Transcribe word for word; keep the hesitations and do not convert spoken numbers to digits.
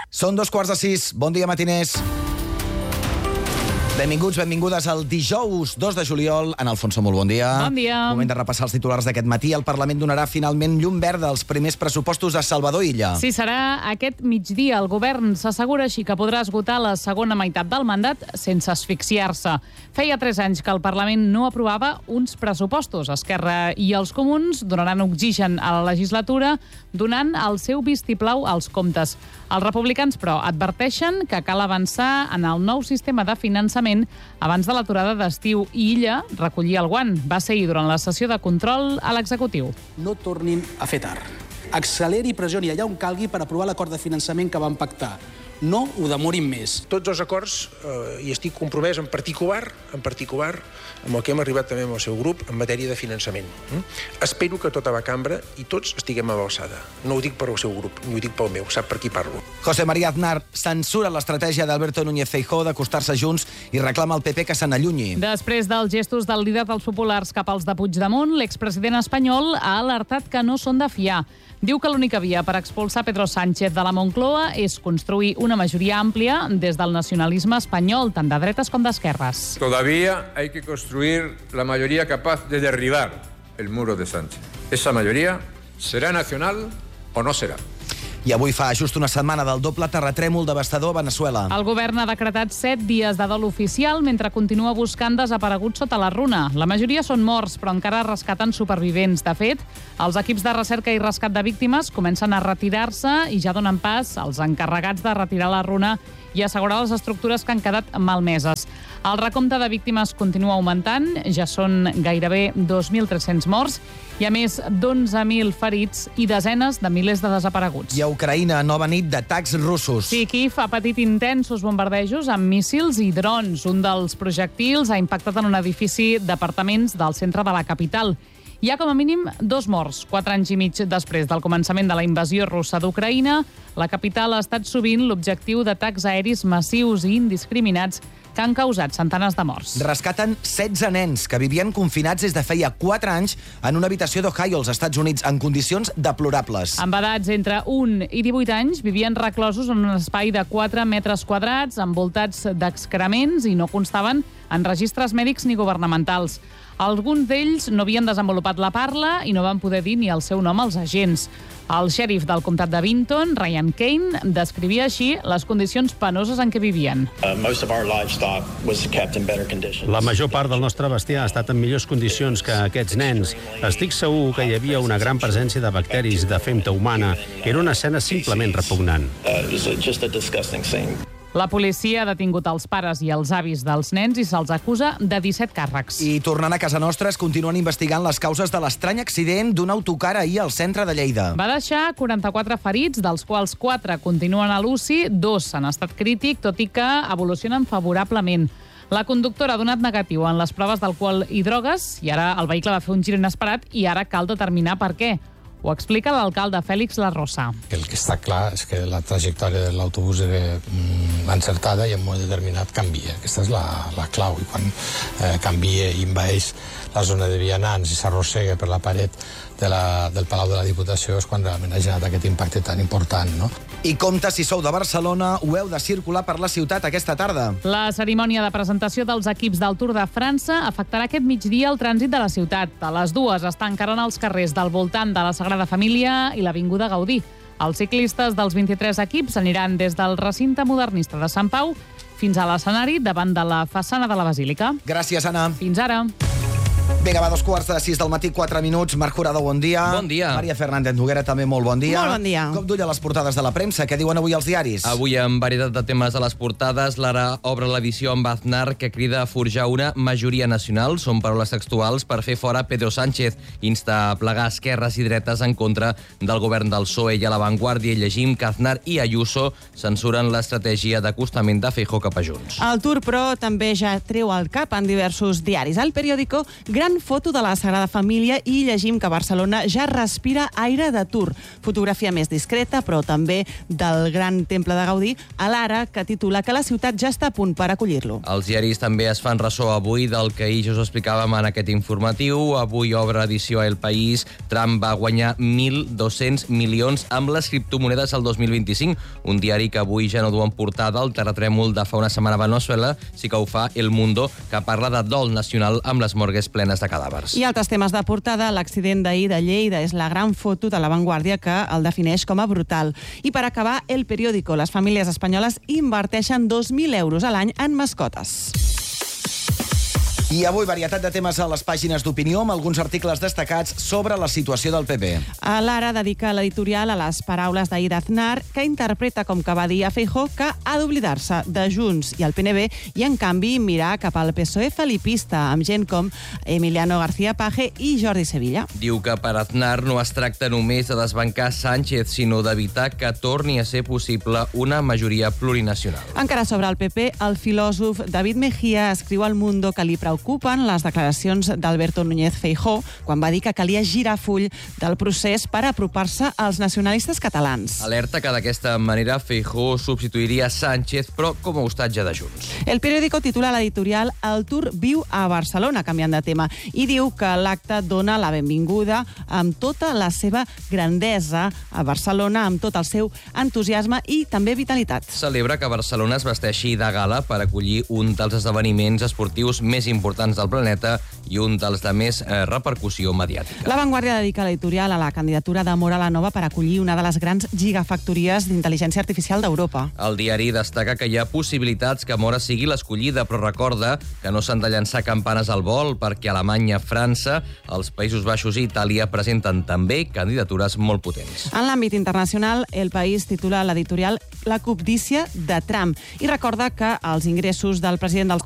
Són dos quarts de sis. Bon dia, matiners. Benvinguts, benvingudes al dijous dos de juliol. En Alfonso, molt bon dia. Bon dia. Moment de repassar els titulars d'aquest matí. El Parlament donarà finalment llum verda als primers pressupostos de Salvador Illa. Sí, serà aquest migdia. El govern s'assegura així que podrà esgotar la segona meitat del mandat sense asfixiar-se. Feia tres anys que el Parlament no aprovava uns pressupostos. Esquerra i els comuns donaran oxigen a la legislatura donant el seu vistiplau als comptes. Els republicans, però, adverteixen que cal avançar en el nou sistema de finançament abans de l'aturada d'estiu i Illa recollia el guant. Va ser ahir durant la sessió de control a l'executiu. No tornin a fer tard. Acceleri i pressioni allà on calgui per aprovar l'acord de finançament que van pactar. No ho demorin més. Tots els acords, eh, i estic compromès en particular, en particular amb el que hem arribat també amb el seu grup en matèria de finançament. Mm? Espero que tota la cambra i tots estiguem a l'alçada. No ho dic per al seu grup, ni ho dic pel meu, sap per qui parlo. José María Aznar censura l'estratègia d'Alberto Núñez Feijóo d'acostar-se Junts i reclama al P P que se n'allunyi. Després dels gestos del líder dels populars cap als de Puigdemont, l'expresident espanyol ha alertat que no són de fiar. Diu que l'única via per expulsar Pedro Sánchez de la Moncloa és construir una majoria àmplia des del nacionalisme espanyol, tant de dretes com d'esquerres. Todavía hay que construir la mayoría capaz de derribar el muro de Sánchez. Esa mayoría será nacional o no será. I avui fa just una setmana del doble terratrèmol devastador a Veneçuela. El govern ha decretat set dies de dol oficial mentre continua buscant desapareguts sota la runa. La majoria són morts, però encara rescaten supervivents. De fet, els equips de recerca i rescat de víctimes comencen a retirar-se i ja donen pas als encarregats de retirar la runa i assegurar les estructures que han quedat malmeses. El recompte de víctimes continua augmentant, ja són gairebé dos mil tres-cents morts, hi ha més d'onze mil ferits i desenes de milers de desapareguts. I a Ucraïna, nova nit d'atacs russos. Sí, Kiev ha patit intensos bombardejos amb míssils i drons. Un dels projectils ha impactat en un edifici d'apartaments del centre de la capital. Hi ha com a mínim dos morts. Quatre anys i mig després del començament de la invasió russa d'Ucraïna, la capital ha estat sovint l'objectiu d'atacs aeris massius i indiscriminats que han causat centenars de morts. Rescaten setze nens que vivien confinats des de feia quatre anys en una habitació d'Ohio, als Estats Units, en condicions deplorables. Amb edats entre un i divuit anys vivien reclosos en un espai de quatre metres quadrats, envoltats d'excrements i no constaven en registres mèdics ni governamentals. Alguns d'ells no havien desenvolupat la parla i no van poder dir ni el seu nom als agents. El xèrif del comtat de Vinton, Ryan Kane, descrivia així les condicions penoses en què vivien. La major part del nostre bestiar ha estat en millors condicions que aquests nens. Estic segur que hi havia una gran presència de bacteris de femta humana. Era una escena simplement repugnant. La policia ha detingut els pares i els avis dels nens i se'ls acusa de disset càrrecs. I tornant a casa nostra, es continuen investigant les causes de l'estrany accident d'un autocar ahir al centre de Lleida. Va deixar quaranta-quatre ferits, dels quals quatre continuen a l'U C I, dos han estat crític, tot i que evolucionen favorablement. La conductora ha donat negatiu en les proves d'alcohol i drogues i ara el vehicle va fer un gir inesperat i ara cal determinar per què. Ho explica l'alcalde Fèlix La Rosa. El que està clar és que la trajectòria de l'autobús era mm, encertada i en un moment determinat canvia. Aquesta és la, la clau. I quan eh, canvia i envaeix la zona de vianants i s'arrossega per la paret de la, del Palau de la Diputació és quan realment ha generat aquest impacte tan important, no? I compte, si sou de Barcelona, ho heu de circular per la ciutat aquesta tarda. La cerimònia de presentació dels equips del Tour de França afectarà aquest migdia el trànsit de la ciutat. A les dues es tancaran els carrers del voltant de la Sagrada Família i l'Avinguda Gaudí. Els ciclistes dels vint-i-tres equips aniran des del recinte modernista de Sant Pau fins a l'escenari davant de la façana de la Basílica. Gràcies, Anna. Fins ara. Vinga, va, dos quarts de sis del matí, quatre minuts. Marc Jurado, bon dia. Bon dia. Maria Fernández Noguera, també molt bon dia. Molt bon dia. Cop d'ull a les portades de la premsa. Què diuen avui els diaris? Avui, amb varietat de temes a les portades, l'Ara obre l'edició amb Aznar, que crida a forjar una majoria nacional. Són paraules textuals per fer fora Pedro Sánchez. Insta a plegar esquerres i dretes en contra del govern del P S O E. I a La Vanguardia llegim que Aznar i Ayuso censuren l'estratègia d'acostament de Feijóo cap a Junts. El Tour, però, també ja treu el cap en diversos diaris. El periòdico Gran foto de la Sagrada Família i llegim que Barcelona ja respira aire de Tour. Fotografia més discreta, però també del gran temple de Gaudí, a l'Ara, que titula que la ciutat ja està a punt per acollir-lo. Els diaris també es fan ressò avui del que ahir us explicàvem en aquest informatiu. Avui obre edició a El País. Trump va guanyar mil dos-cents milions amb les criptomonedes el dos mil vint-i-cinc. Un diari que avui ja no du en portada el terratrèmol de fa una setmana a Venezuela, sí que ho fa El Mundo, que parla de dol nacional amb les morgues plenes de cadàvers. I altres temes de portada. L'accident d'ahir de Lleida és la gran foto de La Vanguardia que el defineix com a brutal. I per acabar, El Periódico. Les famílies espanyoles inverteixen dos mil euros a l'any en mascotes. I avui, varietat de temes a les pàgines d'opinió amb alguns articles destacats sobre la situació del P P. A l'Ara dedica l'editorial a les paraules d'ahir d'Aznar, que interpreta com que va dir a Feijóo que ha d'oblidar-se de Junts i el P N B i, en canvi, mirar cap al P S O E felipista, amb gent com Emiliano García Paje i Jordi Sevilla. Diu que per Aznar no es tracta només de desbancar Sánchez, sinó d'evitar que torni a ser possible una majoria plurinacional. Encara sobre el P P, el filòsof David Mejía escriu al Mundo que li preocupa ocupen les declaracions d'Alberto Núñez Feijóo quan va dir que calia girar full del procés per apropar-se als nacionalistes catalans. Alerta que d'aquesta manera Feijóo substituiria Sánchez, però com a hostatge de Junts. El Periódico titula l'editorial El Tour viu a Barcelona, canviant de tema, i diu que l'acte dona la benvinguda amb tota la seva grandesa a Barcelona, amb tot el seu entusiasme i també vitalitat. Celebra que Barcelona es vesteixi de gala per acollir un dels esdeveniments esportius més importants del planeta i un dels de més eh, repercussió mediàtica. La Vanguardia dedica l'editorial a la candidatura de Móra la Nova per acollir una de les grans gigafactories d'intel·ligència artificial d'Europa. El diari destaca que hi ha possibilitats que Móra sigui l'escollida, però recorda que no s'han de llançar campanes al vol perquè Alemanya, França, els Països Baixos i Itàlia presenten també candidatures molt potents. En l'àmbit internacional, El País titula l'editorial La cobdícia de Trump i recorda que els ingressos del president del